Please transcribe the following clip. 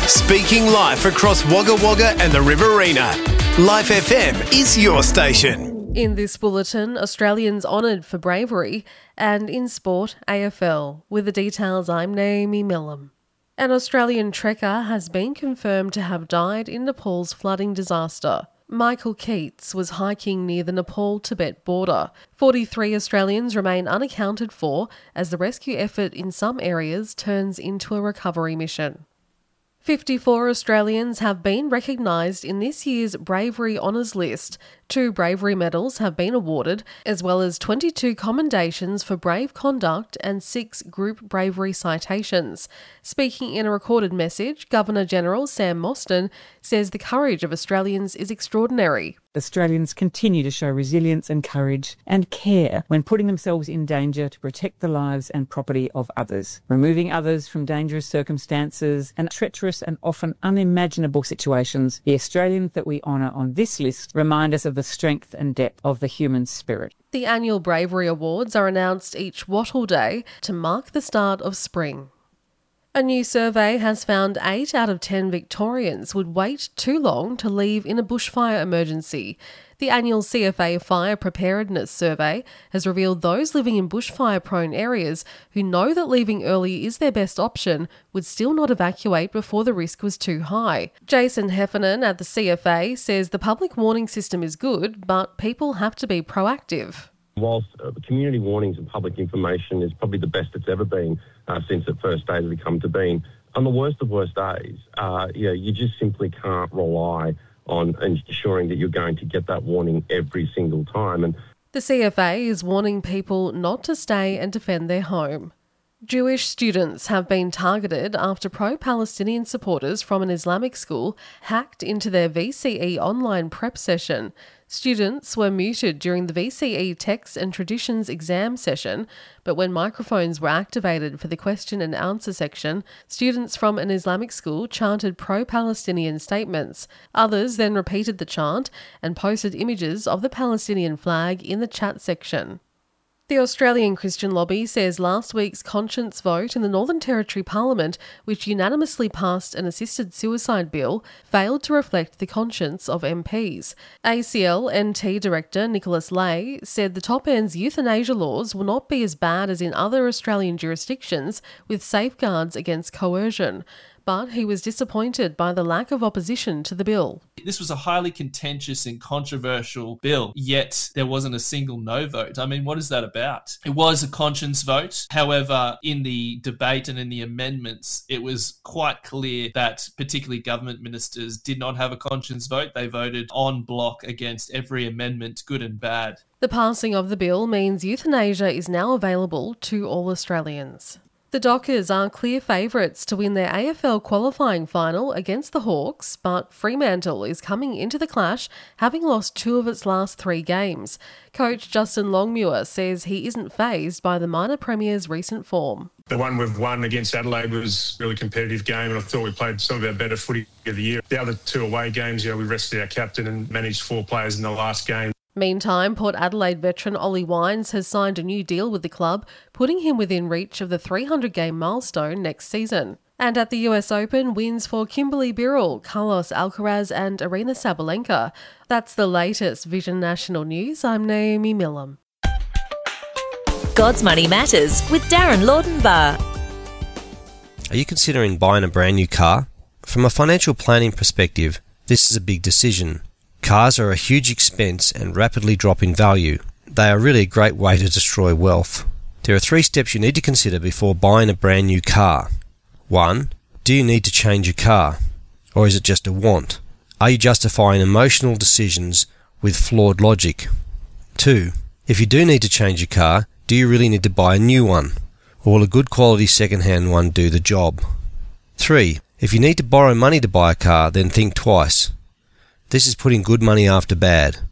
Speaking live across Wagga Wagga and the Riverina. Life FM is your station. In this bulletin, Australians honoured for bravery, and in sport, AFL. With the details, I'm Naomi Millam. An Australian trekker has been confirmed to have died in Nepal's flooding disaster. Michael Keats was hiking near the Nepal-Tibet border. 43 Australians remain unaccounted for as the rescue effort in some areas turns into a recovery mission. 54 Australians have been recognised in this year's Bravery Honours List. 2 bravery medals have been awarded, as well as 22 commendations for brave conduct and 6 group bravery citations. Speaking in a recorded message, Governor-General Sam Mostyn says the courage of Australians is extraordinary. Australians continue to show resilience and courage and care when putting themselves in danger to protect the lives and property of others, removing others from dangerous circumstances and treacherous and often unimaginable situations. The Australians that we honour on this list remind us of the strength and depth of the human spirit. The annual Bravery Awards are announced each Wattle Day to mark the start of spring. A new survey has found 8 out of 10 Victorians would wait too long to leave in a bushfire emergency. The annual CFA Fire Preparedness Survey has revealed those living in bushfire-prone areas who know that leaving early is their best option would still not evacuate before the risk was too high. Jason Heffernan at the CFA says the public warning system is good, but people have to be proactive. Whilst community warnings and public information is probably the best it's ever been since it first started to come to being, on the worst of worst days, you just simply can't rely on ensuring that you're going to get that warning every single time. And the CFA is warning people not to stay and defend their home. Jewish students have been targeted after pro-Palestinian supporters from an Islamic school hacked into their VCE online prep session. Students were muted during the VCE Texts and Traditions exam session, but when microphones were activated for the question and answer section, students from an Islamic school chanted pro-Palestinian statements. Others then repeated the chant and posted images of the Palestinian flag in the chat section. The Australian Christian Lobby says last week's conscience vote in the Northern Territory Parliament, which unanimously passed an assisted suicide bill, failed to reflect the conscience of MPs. ACL-NT Director Nicholas Lay said the top end's euthanasia laws will not be as bad as in other Australian jurisdictions with safeguards against coercion, but he was disappointed by the lack of opposition to the bill. This was a highly contentious and controversial bill, yet there wasn't a single no vote. I mean, what is that about? It was a conscience vote. However, in the debate and in the amendments, it was quite clear that particularly government ministers did not have a conscience vote. They voted en bloc against every amendment, good and bad. The passing of the bill means euthanasia is now available to all Australians. The Dockers are clear favourites to win their AFL qualifying final against the Hawks, but Fremantle is coming into the clash, having lost 2 of its last 3 games. Coach Justin Longmuir says he isn't fazed by the minor premier's recent form. The one we've won against Adelaide was a really competitive game, and I thought we played some of our better footy of the year. The other 2 away games, we rested our captain and managed 4 players in the last game. Meantime, Port Adelaide veteran Ollie Wines has signed a new deal with the club, putting him within reach of the 300-game milestone next season. And at the US Open, wins for Kimberly Birrell, Carlos Alcaraz and Aryna Sabalenka. That's the latest Vision National News. I'm Naomi Millam. God's Money Matters with Darren Laudenbar. Are you considering buying a brand new car? From a financial planning perspective, this is a big decision. Cars are a huge expense and rapidly drop in value. They are really a great way to destroy wealth. There are 3 steps you need to consider before buying a brand new car. 1. Do you need to change your car? Or is it just a want? Are you justifying emotional decisions with flawed logic? 2. If you do need to change your car, do you really need to buy a new one? Or will a good quality second-hand one do the job? 3. If you need to borrow money to buy a car, then think twice. This is putting good money after bad.